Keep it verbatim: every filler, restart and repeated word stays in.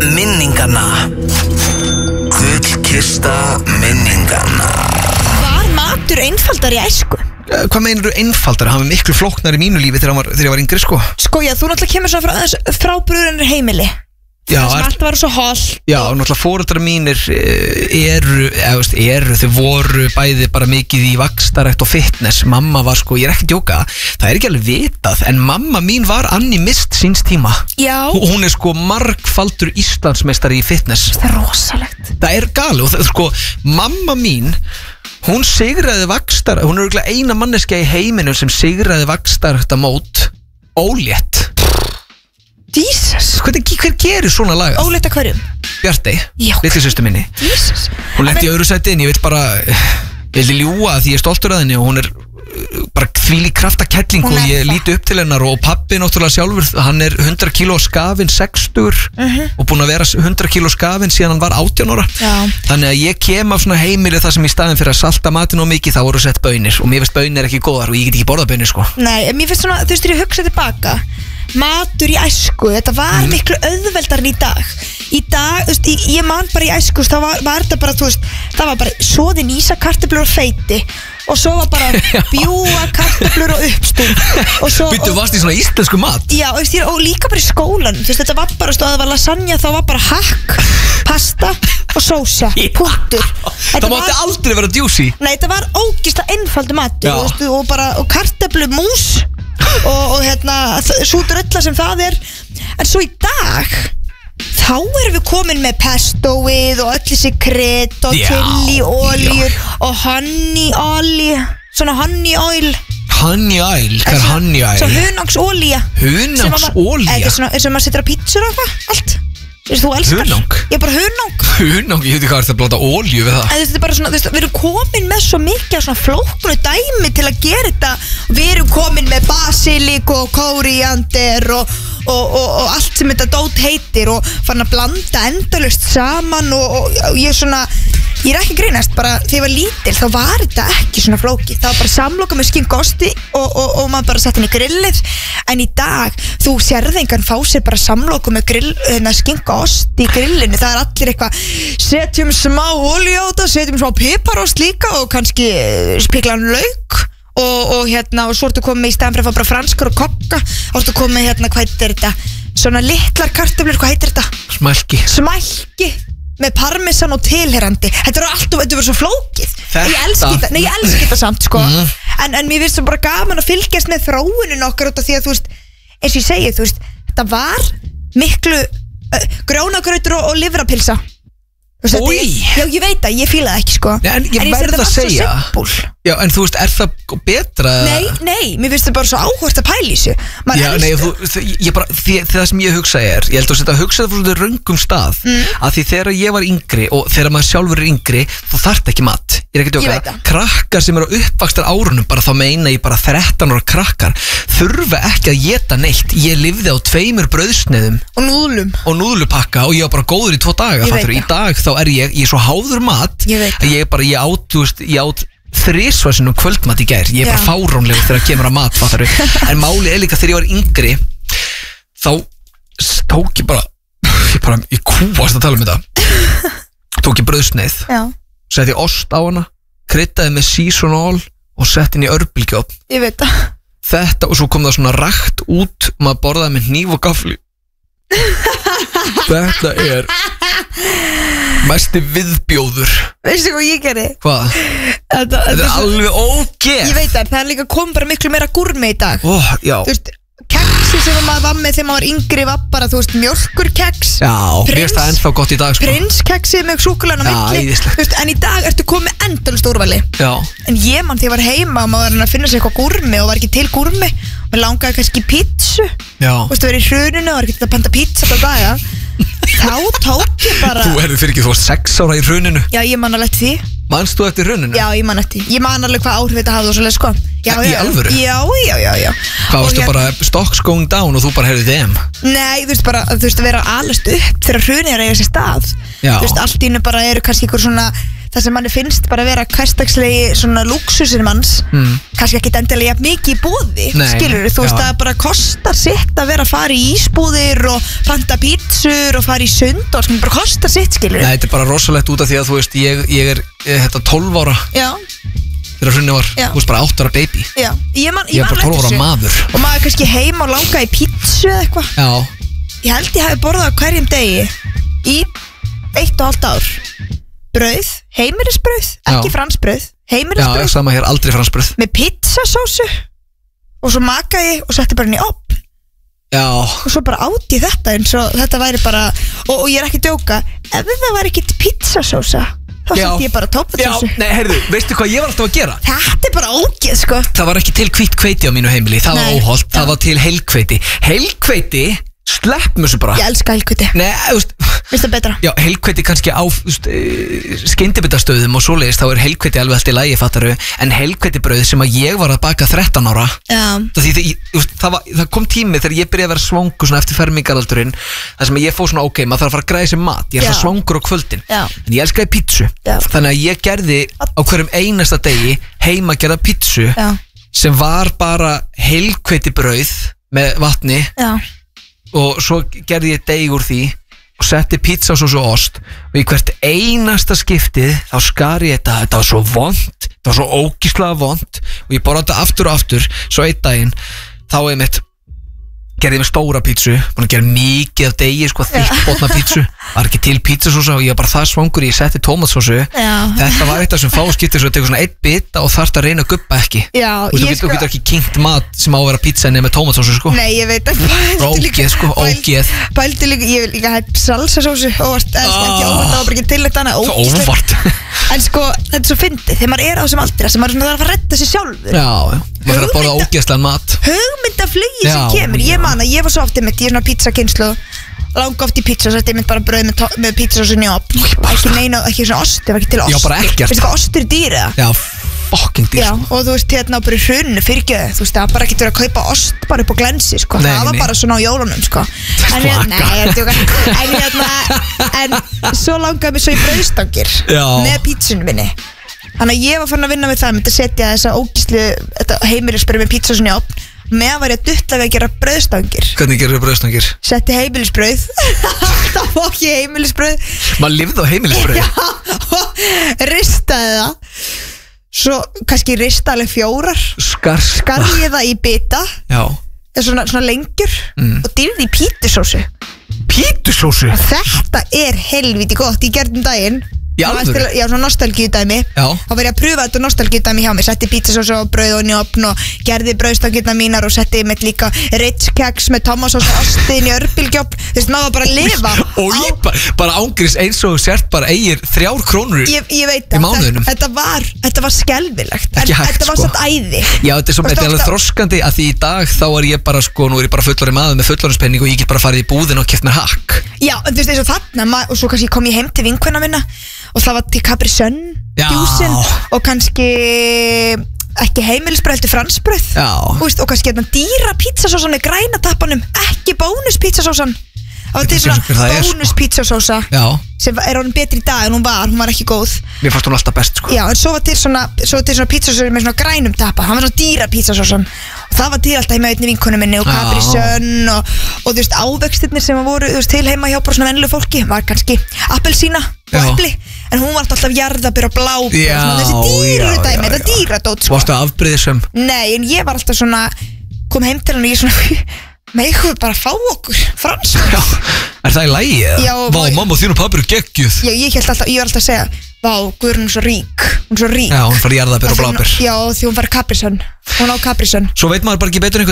minninganna. Gullkista minninganna. Var matur einfaldar í æsku? Hvað meinar þú einfaldar? Hann var miklu flóknar í mínu lífi þegar, var, þegar ég var yngri sko. Sko já, þú náttúrulega kemur svona frá, frá brúðurinnar heimili. Já, það sem er, allt var svo holt. Já, og náttúrulega foreldrar mínir eru, eða veist, eru, þau voru bæði bara mikið í vaxtarækt og fitness. Mamma var sko, ég er ekki að djóka, það er ekki alveg vitað, en mamma mín var Annie Mist síns tíma. Já. Hún er sko margfaldur Íslandsmeistari í fitness. Það er rosalegt. Það er gali og það, sko, mamma mín, hún sigraði vaxtar, hún er örugglega eina manneskja í heiminum sem sigraði vaxtarækta mót ólétt. Jesus. Hvernig, hver gerir svona laga? Ólétt að hverjum? Bjartey, litli systur minni. Jesus. Hún lenti í öðru sæti en ég vil bara, ég vildi ljúga því ég er stoltur að henni og hún er bara þvílík kraftakelling og ég líti upp til hennar og pabbi náttúrulega sjálfur, hann er hundrað kíló skafinn sextugur uh-huh. og búinn að vera hundrað kíló skafinn síðan hann var átján ára. Já. Þannig að ég kem af svona heimili þar sem í staðin fyrir að salta matinn og mikið þá voru sett baunir og mér finnst baunir ekki góðar og ég get ekki borðað baunir sko. Nei, mér finnst svona, þú veist, þegar ég hugsa tilbaka matur í æsku, þetta var mm. miklu auðveldar en í dag. Í dag, þú veist, ég, ég man bara í æsku, þá var, var þetta bara, þú veist, það var bara soðin ísa, kartöflur og feiti og svo var bara bjúga, kartöflur og uppstung og svo... Býttu, varst í svona íslensku mat? Já, og, veist, og líka bara í skólan, þú veist, þetta var bara, stóð, það var lasagna, þá var bara hakk, pasta og sósa, punktur. Það mátti var, aldrei vera djúsi. Nei, þetta var ógislega einfaldur matur, þú veist, og bara, og kartöflu mús og, og hérna, sútur öll sem það er, en svo í dag þá erum við komin með pestoið og öll þessi krydd og chili oljur og honey olíu, svona honey oil. Honey oil, hvað er honey oil? Svona hunangsolía. Hunangsolía? Eða svona eins og maður setur á pítsur og eitthvað, allt. Þú veist, þú elskar. Hunang? Ég er bara hunang. Hunang, ég veit ekki hvað er það að blóta olíu við það. En þú veist, þetta er bara svona, þú veist, við erum komin með svo mikið svona flóknu dæmi til að gera þetta. Við erum komin með basilik og kóríander og, og, og, og allt sem þetta dót heitir og fann að blanda endalaust saman og, og, og ég er svona, ég er ekki grínast, bara þegar ég var lítil þá var þetta ekki svona flókið. Það var bara samloka með skinkosti og, og, og maður bara sett henni í grillið. En í dag, þú sérði engan fá sér bara samloka með grill, hérna, skinkost í grillinu. Það er allir eitthvað, setjum smá olíu á þetta, setjum smá piparost líka og kannski spiklan lauk og, og hérna, og svo ertu komið í staðan fyrir að fá bara franskar og kokka, og ertu komið hérna, hvað heitir þetta? Svona litlar kartöflur, hvað heitir þetta? Smælki. Smælki með parmesan og tilherandi. Þetta er allt og þetta er svo flókið. Þetta? Ég elski þetta, nei ég elski þetta samt sko mm. en, en mér finnst það bara gaman að fylgjast með þróunin okkar út af því að þú veist, eins og ég segi, þú veist, þetta var miklu uh, grjónagrautur og, og livrapilsa. Ói! Já, ég veit að, ég fíla það ekki sko. Nei, en ég en ég verð að segja Já, en þú veist, er það betra? Nei, nei, mér finnst það bara svo áhvert að pæla í þessu. Já, nei, þú, ég bara, því, það sem ég hugsa er Ég held að þetta hugsa það fyrir svona röngum stað mm. að því þegar ég var yngri og þegar maður sjálfur er yngri, þú þarft ekki mat. Ég er ekki að djóka, krakkar sem eru á uppvaxtar árunum, bara þá meina ég bara þrettán ára krakkar, þurfa ekki að éta neitt. Ég lifði á tveimur brauðsneiðum og núðlum og núðlupakka og ég var bara góður í tvo daga. Í dag þá er ég, ég er svo háður mat ég að ég bara, ég át, þú veist, ég át þrisvarsinnum kvöldmat í gær. Ég er bara fáránlegur þegar það kemur að mat, fattaru. En máli er líka þegar ég var yngri, þá tók ég bara, ég bara, ég kúast að tala um þetta. Tók ég brauðsneið, setti ost á hana, kryddaði með season oil og setti henni í örbylgjuofn. Ég veit það. Þetta og svo kom það svona rakt út, maður borðaði með hníf og gafli. Þetta er mesti viðbjóður. Veistu hvað ég gerði? Hvað? Þetta, þetta er alveg ógeð. Ég veit það, það er líka kom bara miklu meira gúrmi í dag. Ó, já. Þú veist, keksi sem maður var með þegar maður var yngri var bara, þú veist, mjölkurkeks. Já, mér finnst það ennþá gott í dag sko. Prinskeksi með súkulan á milli. Já, þú veist, en í dag ertu komið endalaust úrvali. Já. En ég man þegar ég var heima og maður var að finna sér eitthvað gúrmi og var ekki til gúrmi. Mér langaði kannski pítsu. Já. Þú veist, það verið í hruninu og var ekki til að panta pítsa þetta daga. Þá tók ég bara. Þú erði fyrir ekki, þú varst sex ára í hruninu. Já, ég man alveg eftir því. Manst þú eftir hruninu? Já, ég man eftir. Ég man alveg hvað áhrif þetta hafði og svolítið sko. Já, í alvöru? Já, já, já, já. Hvað varstu bara stocks going down og þú bara heyrði þeim? Nei, þú veist bara, þú veist að vera alast upp þegar hrunið er að eiga sér stað. Já. Þú veist, allt í einu bara eru kannski ykkur svona það sem manni finnst bara að vera hversdagslegi svona lúksusir manns mm. kannski ekki endilega jafn mikið í búði skilur þú veist, það bara kostar sitt að vera að fara í ísbúðir og panta pítsur og fara í sund og það bara kostar sitt skilur. Nei, þetta er bara rosalegt út af því að þú veist, ég, ég er þetta tólf ára Já þegar hrunni var, Já. þú veist bara átta ára baby Já, ég, man, ég er bara tólf ára maður og maður kannski heima og langa í pítsu eða eitthvað Já. Ég held ég hafi borðað hverjum degi í eitt og hálft ár brauð, heimilisbrauð ekki fransbrauð, heimilisbrauð Já, sama hér, aldrei fransbrauð með pizzasósu og svo makaði og setti bara inn í opn Já. og svo bara átti þetta eins og þetta væri bara og, og ég er ekki að djóka ef það væri ekki pizzasósa þá setti ég bara tómatsósu. Já, nei, heyrðu, veistu hvað ég var alltaf að gera? Þetta er bara ógeð, sko. Það var ekki til hvítt hveiti á mínu heimili, það var óholt, það var til heilhveiti. Heilhveiti, slepp mér svo bara. Ég elska heilhveiti. Nei, þú veist, finnst það betra? Já, heilhveiti kannski á skyndibittastöðum og svoleiðis, þá er heilhveiti alveg allt í lagi, fattaru, en heilhveitibrauð sem að ég var að baka þrettán ára. Já. Það, því, það, það, var, það kom tími þegar ég byrjaði að vera svangur svona eftir fermingaraldurinn, þar sem ég fóð svona ok, maður þarf að fara að græða sér mat, ég er það svangur á kvöldin. Já. En ég elskaði pítsu. Já. Þannig að ég gerði á hverjum einasta degi heima gerða pítsu Já. Sem var bara heilhveitibrauð með vatni. Já. Og svo gerði ég deig úr því og setti pizza og svo svo ost og í hvert einasta skiptið þá skar ég þetta, þetta var svo vont þetta var svo ógíslega vont og ég borði þetta aftur og aftur, svo einn daginn þá ég mitt gerði ég með stóra pítsu, búin að gera mikið af degi sko, þykkbotna pítsu var ekki til pítsasósa og ég var bara það svangur ég setti tómatsósu, þetta var eitt af sem fáskipti svo að tekur svona eitt bita og þarft að reyna að guppa ekki, Já, þú veist, þú sko... getur ekki kynkt mat sem á að vera pítsa en með tómatsósu sko. Nei, ég veit að ógeð sko, ógeð pældi líka, ég vil líka hægt salsasósu óvart, eða ekki óvart, það var bara ekki til eitt annað óvart en sko, þetta er svo fyndið, þegar maður er á þessum aldri sem maður þarf að redda sér sjálfur Já, maður þarf að borða ógeðslan mat hugmyndaflugi sem kemur, ég man að ég var svo oft einmitt, ég er svona pizzakynslu langa oft í pizza, svo þetta er einmitt bara brauð með, með pizzasósunni og ekki neina, ekki svona ost, það var ekki til ost Já, bara ekkert Veistu hvað ostur er dýr eða? Já, fucking dýr Já, og þú veist, hérna bara í hrunnu, fyrirgjöðu, þú veist, það bara ekki verið að kaupa ost bara upp á glensi, sko, nei, það var nei. bara svona á jólunum, sko En ég, nei, ég er djóka En hérna, en svo langaði mér svo í brauðstangir Já. Með pítsunum minni Þannig að ég var fann að vinna með það, myndi að setja þessa ógíslu, þetta heimilisbrauð með pizzasósunni í opn með var ég að dutta við að gera brauðstangir Hvernig gerir þú brauðstangir? Setti heimilisbrauð Það var ekki heimilisbrauð Maður lifði á heimilisbrauð Já, og ristaði það Svo kannski rista alveg fjórar Skar Skarði ég það í bita Já Svona, svona lengjur mm. Og dýrði í pítusósu Pítusósu? Þetta er helviti gott, ég gerði um daginn Í alvöru? Já, svona nostalgíu dæmi Já. Þá var ég að pröfa þetta nostalgíu dæmi hjá mig Setti pítsasósu og brauð og njópn og gerði brauðstangirna mínar og setti með líka ritskeks með tomasósu og ostin í örbylgjófn Þú veist, maður bara að lifa Og ég bara, bara ángriðs eins og sért bara eigir þrjár krónur Ég, ég veit í mánuðinum Þetta var, þetta var skelfilegt Ekki En hægt, þetta var sko. satt æði Já, þetta er, svo, þetta er alveg þroskandi að því í dag þá er ég bara sko, nú er ég bara fullorðin maður með fullorðinspenning og ég get bara farið í búðin og keft mér hakk Já, þú veist eins og þarna og svo kannski kom ég heim til vinkvenna minna og það var til Capri Sun djúsin og kannski ekki heimilisbrauð heldur fransbrauð veist, og kannski hérna dýra pizzasósan með græna tappanum, ekki bónus pizzasósan það var til svona bónus pizzasósa sem er orðin betri í dag en hún var, hún var ekki góð Mér fannst hún alltaf best sko Já, en svo var til svona, svo var til svona pizzasósa með svona grænum tappa, það var svona dýra pizzasósan og það var til alltaf heima einni vinkonu minni og Capri Sun og, og þú veist ávextirnir sem voru þú veist, til heima hjá bara svona venlu fólki var kannski appelsína og epli en hún var alltaf jarðabir og blábir já, og þessi dýru já, dæmi, já, þetta dýra dót sko. Varstu afbrýðisum? Nei, en ég var alltaf svona kom heim til hann og ég svona megum við bara fá okkur frans Já, er það í lagi eða? Já, Vá, og- mamma og þín og pappi eru geggjuð Já, ég held alltaf, ég var alltaf að segja Vá, Guður hún er svo rík Hún er svo rík Já, hún fari jarðabir og Af því hún- bláber Já, því hún fari Capri Sun Hún á Capri Sun Svo veit maður bara ekki betur einhvern